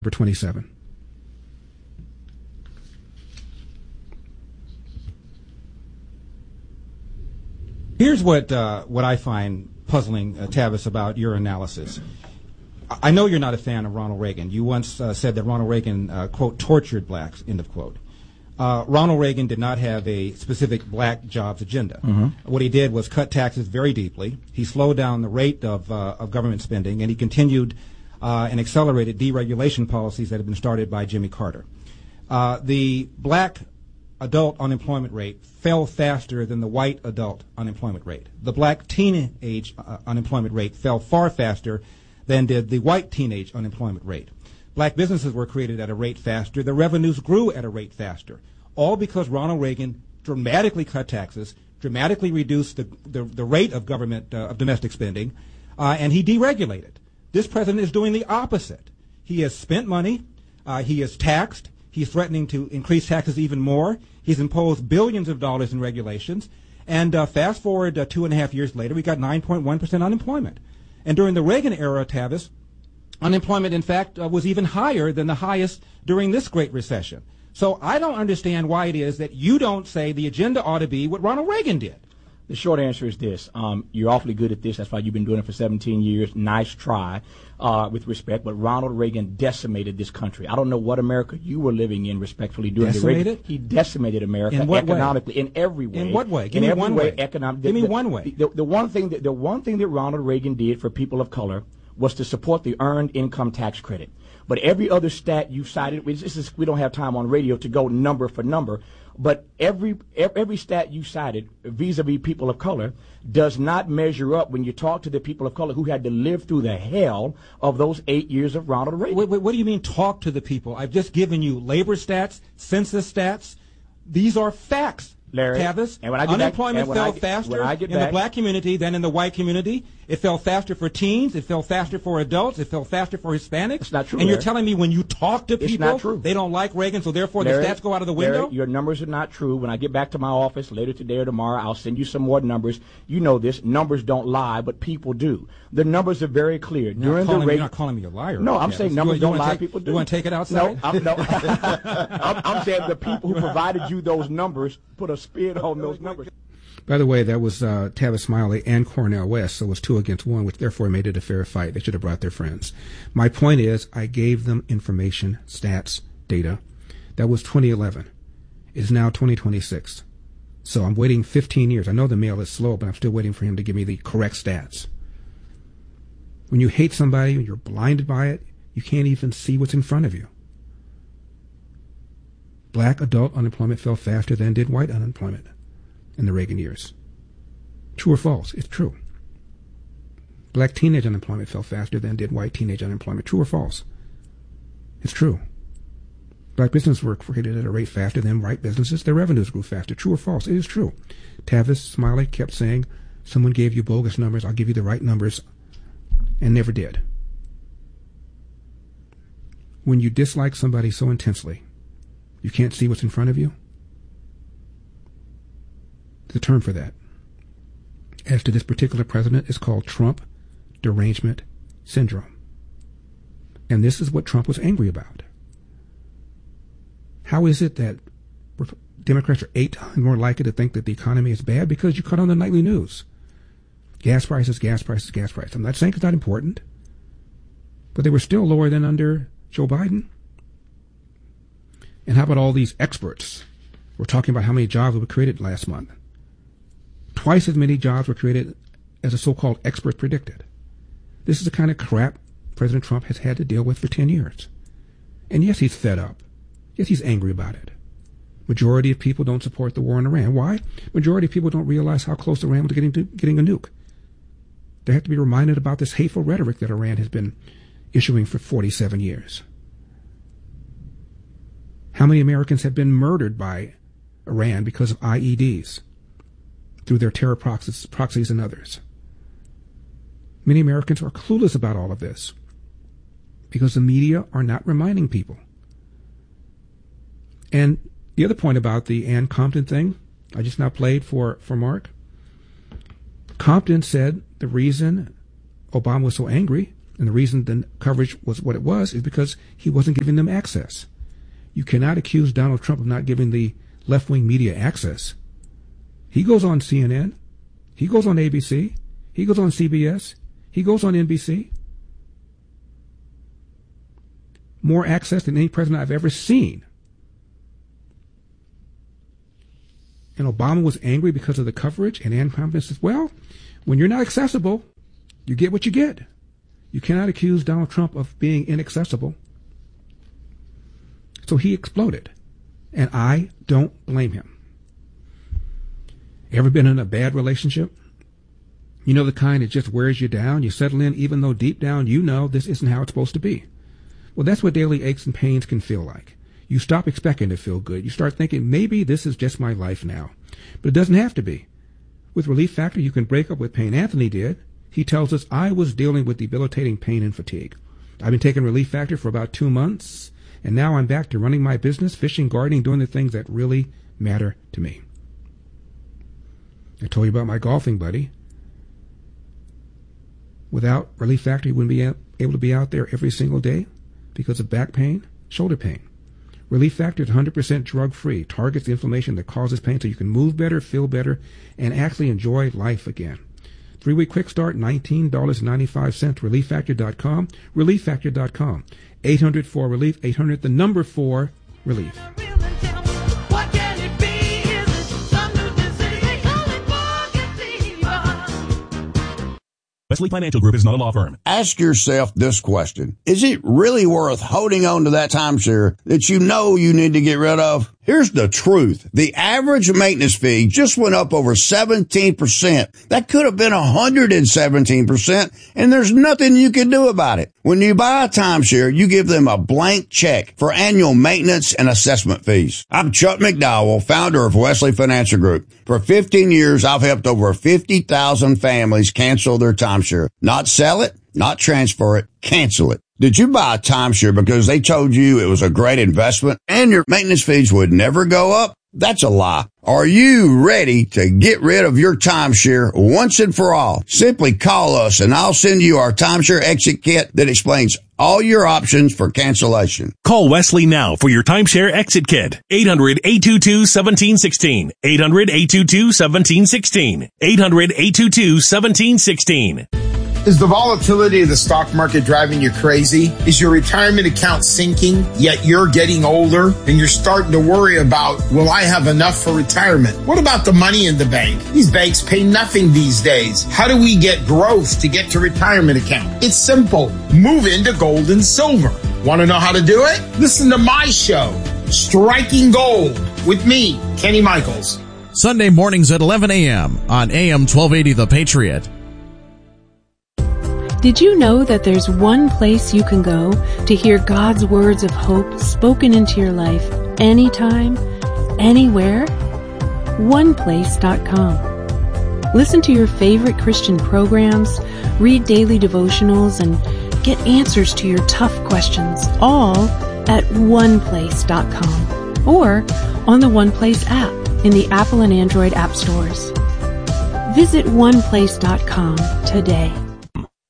Number 27. Here's what I find puzzling, Tavis, about your analysis. I know you're not a fan of Ronald Reagan. You once said that Ronald Reagan, quote, tortured blacks, end of quote. Ronald Reagan did not have a specific black jobs agenda. What he did was cut taxes very deeply. He slowed down the rate of government spending, and he continued and accelerated deregulation policies that had been started by Jimmy Carter. The black adult unemployment rate fell faster than the white adult unemployment rate. The black teenage unemployment rate fell far faster than did the white teenage unemployment rate. Black businesses were created at a rate faster. The revenues grew at a rate faster, all because Ronald Reagan dramatically cut taxes, dramatically reduced the rate of government of domestic spending, and he deregulated. This president is doing the opposite. He has spent money. He has taxed. He's threatening to increase taxes even more. He's imposed billions of dollars in regulations. And fast forward 2.5 years later, we got 9.1% unemployment. And during the Reagan era, Tavis, unemployment, in fact, was even higher than the highest during this Great Recession. So I don't understand why it is that you don't say the agenda ought to be what Ronald Reagan did. The short answer is this. You're awfully good at this. That's why you've been doing it for 17 years. Nice try, with respect. But Ronald Reagan decimated this country. I don't know what America you were living in, respectfully, during the Reagan. He decimated America economically, in every way. In what way? Give me one way. Give me one way. The one thing that Ronald Reagan did for people of color was to support the earned income tax credit. But every other stat you cited, we don't have time on radio to go number for number, but every stat you cited vis-a-vis people of color does not measure up when you talk to the people of color who had to live through the hell of those 8 years of Ronald Reagan. Wait, what do you mean talk to the people? I've just given you labor stats, census stats. These are facts. Larry, Tavis, and when I get unemployment back, fell faster in the black community than in the white community. It fell faster for teens. It fell faster for adults. It fell faster for Hispanics. It's not true. And Larry, you're telling me when you talk to people, it's not true. They don't like Reagan, so therefore Larry, the stats go out of the window? Larry, your numbers are not true. When I get back to my office later today or tomorrow, I'll send you some more numbers. You know this. Numbers don't lie, but people do. The numbers are very clear. You're not calling me a liar. No, I'm saying numbers don't lie. People do. You want to take it outside? No. I'm saying the people who provided you those numbers put a spin on those numbers. By the way, that was Tavis Smiley and Cornel West, so it was 2-1, which therefore made it a fair fight. They should have brought their friends. My point is, I gave them information, stats, data. That was 2011. It is now 2026. So I'm waiting 15 years. I know the mail is slow, but I'm still waiting for him to give me the correct stats. When you hate somebody, when you're blinded by it, you can't even see what's in front of you. Black adult unemployment fell faster than did white unemployment in the Reagan years. True or false? It's true. Black teenage unemployment fell faster than did white teenage unemployment. True or false? It's true. Black businesses were created at a rate faster than white businesses. Their revenues grew faster. True or false? It is true. Tavis Smiley kept saying, someone gave you bogus numbers, I'll give you the right numbers, and never did. When you dislike somebody so intensely, you can't see what's in front of you, the term for that, as to this particular president, is called Trump derangement syndrome. And this is what Trump was angry about. How is it that Democrats are 8 times more likely to think that the economy is bad? Because you cut on the nightly news. Gas prices, gas prices, gas prices. I'm not saying it's not important, but they were still lower than under Joe Biden. And how about all these experts? We're talking about how many jobs were created last month. Twice as many jobs were created as the so-called experts predicted. This is the kind of crap President Trump has had to deal with for 10 years. And yes, he's fed up. Yes, he's angry about it. Majority of people don't support the war in Iran. Why? Majority of people don't realize how close Iran was to getting a nuke. They have to be reminded about this hateful rhetoric that Iran has been issuing for 47 years. How many Americans have been murdered by Iran because of IEDs through their terror proxies and others? Many Americans are clueless about all of this because the media are not reminding people. And the other point about the Ann Compton thing, I just now played for Mark. Compton said the reason Obama was so angry And the reason the coverage was what it was is because he wasn't giving them access. You cannot accuse Donald Trump of not giving the left-wing media access. He goes on CNN. He goes on ABC. He goes on CBS. He goes on NBC. More access than any president I've ever seen. And Obama was angry because of the coverage, and Ann Pompeo says, well, when you're not accessible, you get what you get. You cannot accuse Donald Trump of being inaccessible. So he exploded, and I don't blame him. Ever been in a bad relationship? You know, the kind that just wears you down. You settle in even though deep down you know this isn't how it's supposed to be. Well, that's what daily aches and pains can feel like. You stop expecting to feel good. You start thinking, maybe this is just my life now. But it doesn't have to be. With Relief Factor, you can break up with pain. Anthony did. He tells us, I was dealing with debilitating pain and fatigue. I've been taking Relief Factor for about 2 months, and now I'm back to running my business, fishing, gardening, doing the things that really matter to me. I told you about my golfing buddy. Without Relief Factor, he wouldn't be able to be out there every single day because of back pain, shoulder pain. Relief Factor is 100% drug-free, targets the inflammation that causes pain so you can move better, feel better, and actually enjoy life again. 3-week quick start, $19.95, ReliefFactor.com, ReliefFactor.com. 800-4-RELIEF, 800, the number 4, RELIEF. Wesley Financial Group is not a law firm. Ask yourself this question. Is it really worth holding on to that timeshare that you know you need to get rid of? Here's the truth. The average maintenance fee just went up over 17%. That could have been 117%, and there's nothing you can do about it. When you buy a timeshare, you give them a blank check for annual maintenance and assessment fees. I'm Chuck McDowell, founder of Wesley Financial Group. For 15 years, I've helped over 50,000 families cancel their timeshare. Not sell it, not transfer it, cancel it. Did you buy a timeshare because they told you it was a great investment and your maintenance fees would never go up? That's a lie. Are you ready to get rid of your timeshare once and for all? Simply call us and I'll send you our timeshare exit kit that explains all your options for cancellation. Call Wesley now for your timeshare exit kit. 800-822-1716. 800-822-1716. 800-822-1716. Is the volatility of the stock market driving you crazy? Is your retirement account sinking, yet you're getting older and you're starting to worry about, will I have enough for retirement? What about the money in the bank? These banks pay nothing these days. How do we get growth to get to retirement account? It's simple. Move into gold and silver. Want to know how to do it? Listen to my show, Striking Gold, with me, Kenny Michaels. Sunday mornings at 11 a.m. on AM 1280 The Patriot. Did you know that there's one place you can go to hear God's words of hope spoken into your life anytime, anywhere? OnePlace.com. Listen to your favorite Christian programs, read daily devotionals, and get answers to your tough questions, all at OnePlace.com or on the OnePlace app in the Apple and Android app stores. Visit OnePlace.com today.